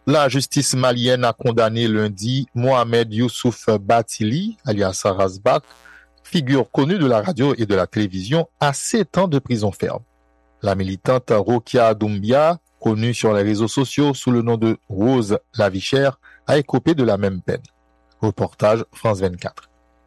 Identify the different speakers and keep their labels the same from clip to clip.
Speaker 1: La justice malienne a condamné lundi Mohamed Youssouf Batili, alias Rasbak, figure connue de la radio et de la télévision, à 7 ans de prison ferme. La militante Rokia Doumbia, connue sur les réseaux sociaux sous le nom de Rose Lavichère, a écopé de la même peine. Reportage France 24.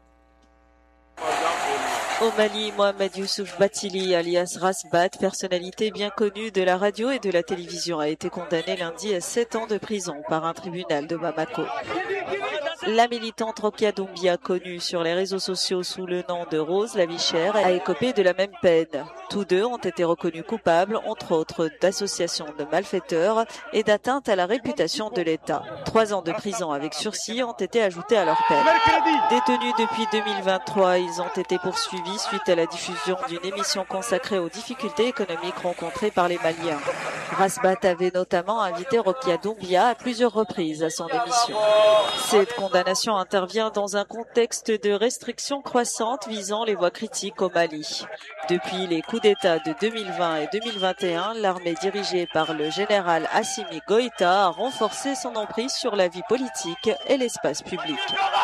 Speaker 2: Au Mali, Mohamed Youssouf Batili, alias Rasbat, personnalité bien connue de la radio et de la télévision, a été condamné lundi à 7 ans de prison par un tribunal de Bamako. La militante Rokia Doumbia, connue sur les réseaux sociaux sous le nom de Rose Lavichère, a écopé de la même peine. Tous deux ont été reconnus coupables, entre autres, d'association de malfaiteurs et d'atteinte à la réputation de l'État. 3 ans de prison avec sursis ont été ajoutés à leur peine. Détenus depuis 2023, ils ont été poursuivis suite à la diffusion d'une émission consacrée aux difficultés économiques rencontrées par les Maliens. Rasbat avait notamment invité Rokia Doumbia à plusieurs reprises à son émission. Cette condamnation intervient dans un contexte de restrictions croissantes visant les voix critiques au Mali. Depuis les coups d'État de 2020 et 2021, l'armée dirigée par le général Assimi Goïta a renforcé son emprise sur la vie politique et l'espace public.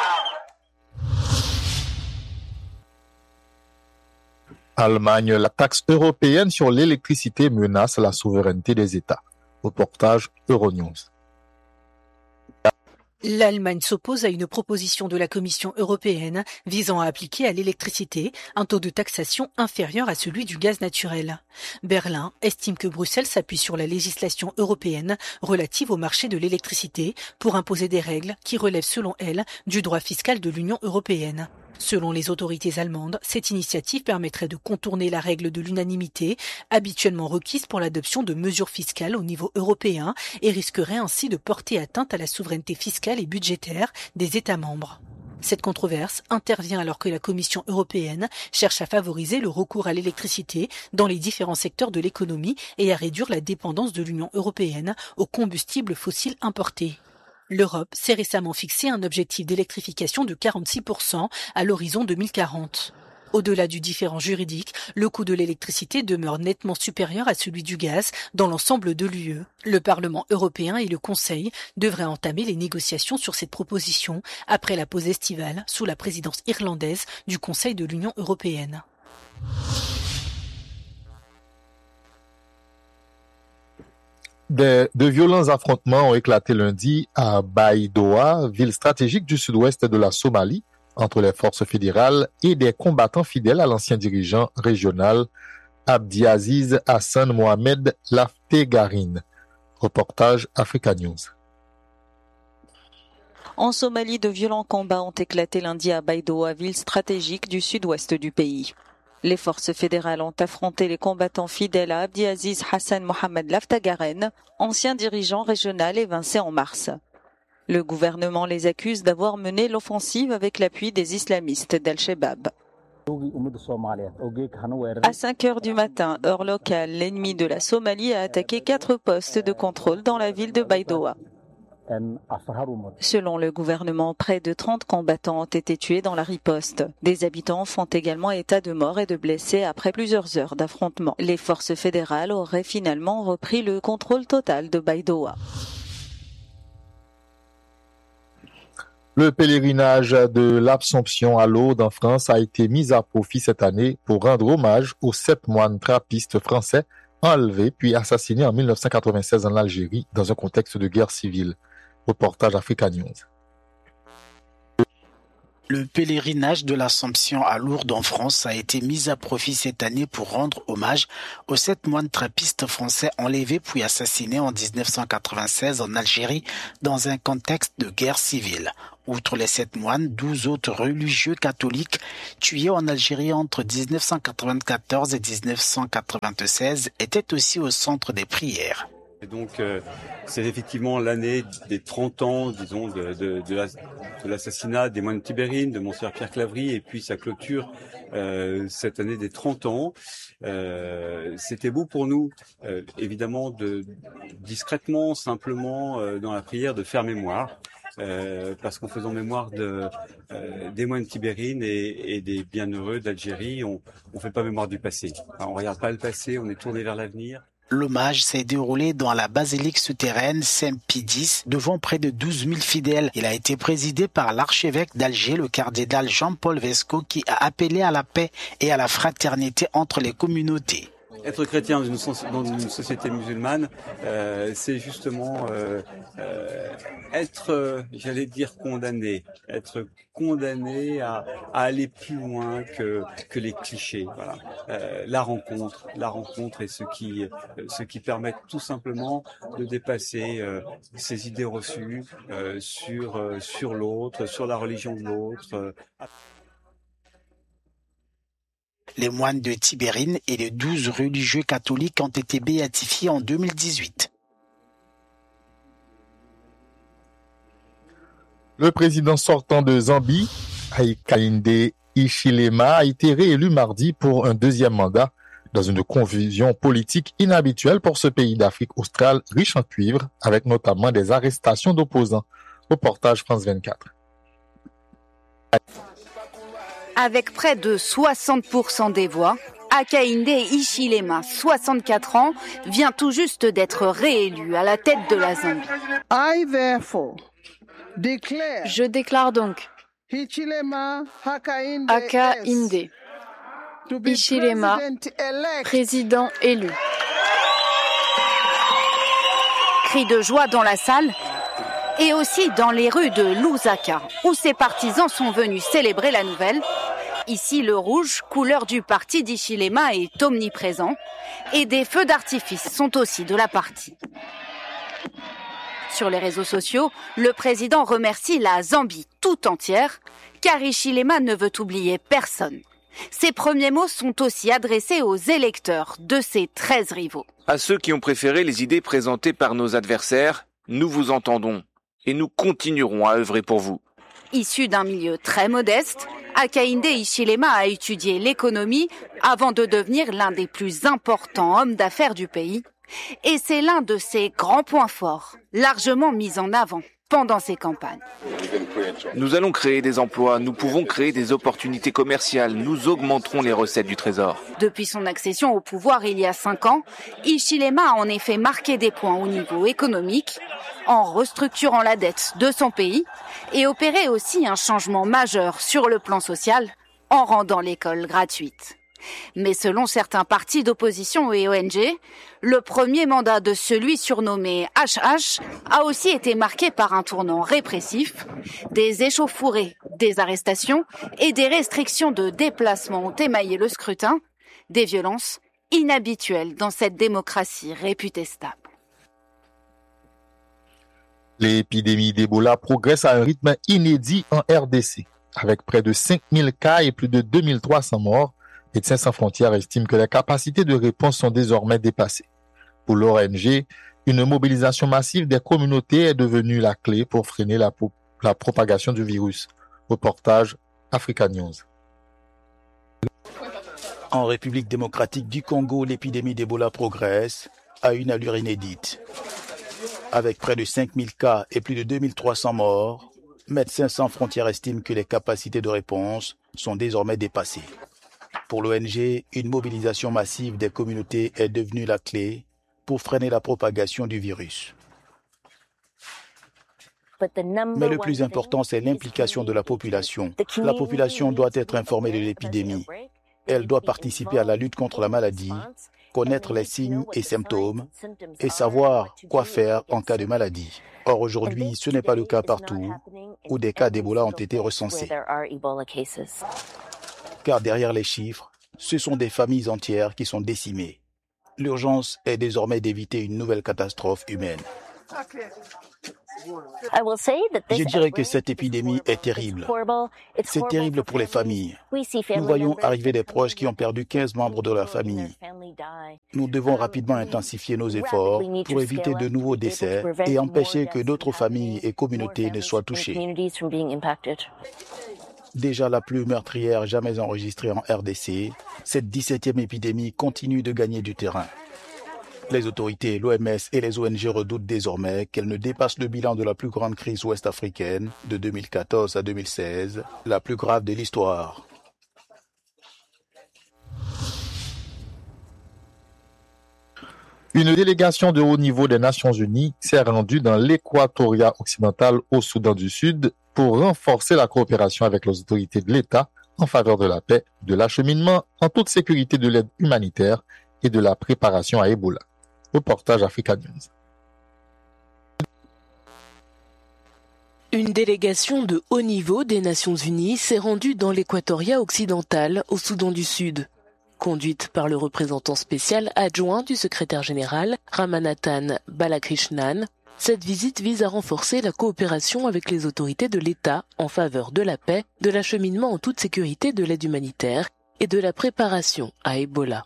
Speaker 1: Allemagne, la taxe européenne sur l'électricité menace la souveraineté des États. Reportage Euronews.
Speaker 3: L'Allemagne s'oppose à une proposition de la Commission européenne visant à appliquer à l'électricité un taux de taxation inférieur à celui du gaz naturel. Berlin estime que Bruxelles s'appuie sur la législation européenne relative au marché de l'électricité pour imposer des règles qui relèvent selon elle du droit fiscal de l'Union européenne. Selon les autorités allemandes, cette initiative permettrait de contourner la règle de l'unanimité, habituellement requise pour l'adoption de mesures fiscales au niveau européen, et risquerait ainsi de porter atteinte à la souveraineté fiscale et budgétaire des États membres. Cette controverse intervient alors que la Commission européenne cherche à favoriser le recours à l'électricité dans les différents secteurs de l'économie et à réduire la dépendance de l'Union européenne aux combustibles fossiles importés. L'Europe s'est récemment fixé un objectif d'électrification de 46% à l'horizon 2040. Au-delà du différend juridique, le coût de l'électricité demeure nettement supérieur à celui du gaz dans l'ensemble de l'UE. Le Parlement européen et le Conseil devraient entamer les négociations sur cette proposition après la pause estivale sous la présidence irlandaise du Conseil de l'Union européenne.
Speaker 1: De violents affrontements ont éclaté lundi à Baidoa, ville stratégique du sud-ouest de la Somalie, entre les forces fédérales et des combattants fidèles à l'ancien dirigeant régional Abdiaziz Hassan Mohamed Laftegarin. Reportage Africa News.
Speaker 2: En Somalie, de violents combats ont éclaté lundi à Baidoa, ville stratégique du sud-ouest du pays. Les forces fédérales ont affronté les combattants fidèles à Abdiaziz Hassan Mohamed Laftagaren, ancien dirigeant régional évincé en mars. Le gouvernement les accuse d'avoir mené l'offensive avec l'appui des islamistes d'Al-Shabaab. À 5 heures du matin, heure locale, l'ennemi de la Somalie a attaqué 4 postes de contrôle dans la ville de Baidoa. Selon le gouvernement, près de 30 combattants ont été tués dans la riposte. Des habitants font également état de morts et de blessés après plusieurs heures d'affrontement. Les forces fédérales auraient finalement repris le contrôle total de Baidoa.
Speaker 1: Le pèlerinage de l'Absomption à Lourdes en France a été mis à profit cette année pour rendre hommage aux 7 moines trappistes français enlevés puis assassinés en 1996 en Algérie dans un contexte de guerre civile. Reportage Africa News.
Speaker 4: Le pèlerinage de l'Assomption à Lourdes en France a été mis à profit cette année pour rendre hommage aux 7 moines trappistes français enlevés puis assassinés en 1996 en Algérie dans un contexte de guerre civile. Outre les 7 moines, 12 autres religieux catholiques tués en Algérie entre 1994 et 1996 étaient aussi au centre des prières.
Speaker 5: Et donc, c'est effectivement l'année des 30 ans, disons, de l'assassinat des moines Tibérines, de Monseigneur Pierre Claverie, et puis sa clôture cette année des 30 ans. C'était beau pour nous, évidemment, discrètement, simplement, dans la prière, de faire mémoire. Parce qu'en faisant mémoire des moines Tibérines et des bienheureux d'Algérie, on fait pas mémoire du passé. Alors, on regarde pas le passé, on est tourné vers l'avenir.
Speaker 4: L'hommage s'est déroulé dans la basilique souterraine Saint-Pie X devant près de 12 000 fidèles. Il a été présidé par l'archevêque d'Alger, le cardinal Jean-Paul Vesco, qui a appelé à la paix et à la fraternité entre les communautés.
Speaker 5: Être chrétien dans une société musulmane, c'est justement être, j'allais dire condamné, être condamné à aller plus loin que les clichés. Voilà. La rencontre est ce qui permet tout simplement de dépasser ces idées reçues sur l'autre, sur la religion de l'autre.
Speaker 4: Les moines de Tibérine et les 12 religieux catholiques ont été béatifiés en 2018.
Speaker 1: Le président sortant de Zambie, Hakainde Hichilema, a été réélu mardi pour un deuxième mandat dans une confusion politique inhabituelle pour ce pays d'Afrique australe riche en cuivre, avec notamment des arrestations d'opposants. Reportage France 24.
Speaker 6: Avec près de 60% des voix, Hakainde Hichilema, 64 ans, vient tout juste d'être réélu à la tête de la Zambie.
Speaker 7: Je déclare donc Hakainde Hichilema, président élu.
Speaker 6: Cris de joie dans la salle et aussi dans les rues de Lusaka, où ses partisans sont venus célébrer la nouvelle. Ici, le rouge, couleur du parti d'Hichilema, est omniprésent et des feux d'artifice sont aussi de la partie. Sur les réseaux sociaux, le président remercie la Zambie tout entière, car Hichilema ne veut oublier personne. Ses premiers mots sont aussi adressés aux électeurs de ses 13 rivaux.
Speaker 8: À ceux qui ont préféré les idées présentées par nos adversaires, nous vous entendons et nous continuerons à œuvrer pour vous.
Speaker 6: Issu d'un milieu très modeste, Hakainde Hichilema a étudié l'économie avant de devenir l'un des plus importants hommes d'affaires du pays. Et c'est l'un de ses grands points forts, largement mis en avant pendant ses campagnes.
Speaker 8: Nous allons créer des emplois, nous pouvons créer des opportunités commerciales, nous augmenterons les recettes du Trésor.
Speaker 6: Depuis son accession au pouvoir il y a 5 ans, Hichilema a en effet marqué des points au niveau économique, en restructurant la dette de son pays et opéré aussi un changement majeur sur le plan social, en rendant l'école gratuite. Mais selon certains partis d'opposition et ONG, le premier mandat de celui surnommé HH a aussi été marqué par un tournant répressif. Des échauffourées, des arrestations et des restrictions de déplacement ont émaillé le scrutin, des violences inhabituelles dans cette démocratie réputée stable.
Speaker 1: L'épidémie d'Ebola progresse à un rythme inédit en RDC. Avec près de 5000 cas et plus de 2300 morts, Médecins sans frontières estiment que les capacités de réponse sont désormais dépassées. Pour l'ONG, une mobilisation massive des communautés est devenue la clé pour freiner la propagation du virus. Reportage Africa News.
Speaker 9: En République démocratique du Congo, l'épidémie d'Ebola progresse à une allure inédite. Avec près de 5000 cas et plus de 2300 morts, Médecins sans frontières estiment que les capacités de réponse sont désormais dépassées. Pour l'ONG, une mobilisation massive des communautés est devenue la clé pour freiner la propagation du virus. Mais le plus important, c'est l'implication de la population. La population doit être informée de l'épidémie. Elle doit participer à la lutte contre la maladie, connaître les signes et symptômes et savoir quoi faire en cas de maladie. Or, aujourd'hui, ce n'est pas le cas partout où des cas d'Ebola ont été recensés. Car derrière les chiffres, ce sont des familles entières qui sont décimées. L'urgence est désormais d'éviter une nouvelle catastrophe humaine. Je dirais que cette épidémie est terrible. C'est terrible pour les familles. Nous voyons arriver des proches qui ont perdu 15 membres de leur famille. Nous devons rapidement intensifier nos efforts pour éviter de nouveaux décès et empêcher que d'autres familles et communautés ne soient touchées. Déjà la plus meurtrière jamais enregistrée en RDC, cette 17e épidémie continue de gagner du terrain. Les autorités, l'OMS et les ONG redoutent désormais qu'elle ne dépasse le bilan de la plus grande crise ouest-africaine de 2014 à 2016, la plus grave de l'histoire.
Speaker 1: Une délégation de haut niveau des Nations Unies s'est rendue dans l'Équatoria occidental au Soudan du Sud pour renforcer la coopération avec les autorités de l'État en faveur de la paix, de l'acheminement en toute sécurité de l'aide humanitaire et de la préparation à Ebola. Reportage Africa News.
Speaker 10: Une délégation de haut niveau des Nations Unies s'est rendue dans l'Équatoria occidental au Soudan du Sud. Conduite par le représentant spécial adjoint du secrétaire général, Ramanathan Balakrishnan, cette visite vise à renforcer la coopération avec les autorités de l'État en faveur de la paix, de l'acheminement en toute sécurité de l'aide humanitaire et de la préparation à Ebola.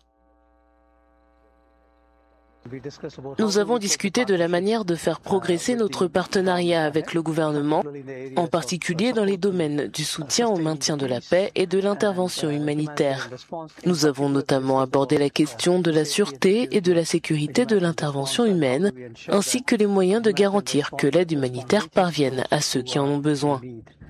Speaker 10: Nous avons discuté de la manière de faire progresser notre partenariat avec le gouvernement, en particulier dans les domaines du soutien au maintien de la paix et de l'intervention humanitaire. Nous avons notamment abordé la question de la sûreté et de la sécurité de l'intervention humaine, ainsi que les moyens de garantir que l'aide humanitaire parvienne à ceux qui en ont besoin.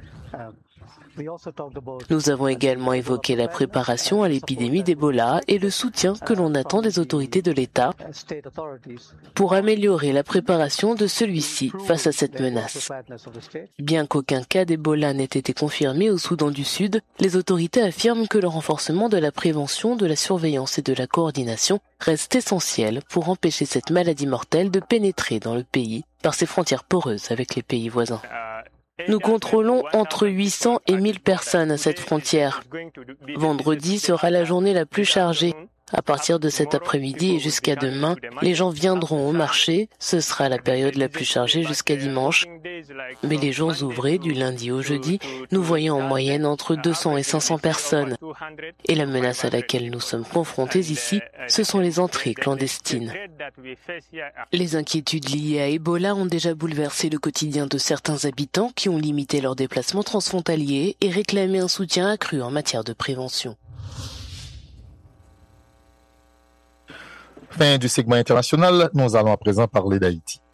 Speaker 10: Nous avons également évoqué la préparation à l'épidémie d'Ebola et le soutien que l'on attend des autorités de l'État pour améliorer la préparation de celui-ci face à cette menace. Bien qu'aucun cas d'Ebola n'ait été confirmé au Soudan du Sud, les autorités affirment que le renforcement de la prévention, de la surveillance et de la coordination reste essentiel pour empêcher cette maladie mortelle de pénétrer dans le pays par ses frontières poreuses avec les pays voisins. Nous contrôlons entre 800 et 1000 personnes à cette frontière. Vendredi sera la journée la plus chargée. À partir de cet après-midi et jusqu'à demain, les gens viendront au marché. Ce sera la période la plus chargée jusqu'à dimanche. Mais les jours ouvrés, du lundi au jeudi, nous voyons en moyenne entre 200 et 500 personnes. Et la menace à laquelle nous sommes confrontés ici, ce sont les entrées clandestines. Les inquiétudes liées à Ebola ont déjà bouleversé le quotidien de certains habitants qui ont limité leurs déplacements transfrontaliers et réclamé un soutien accru en matière de prévention.
Speaker 1: Fin du segment international, nous allons à présent parler d'Haïti.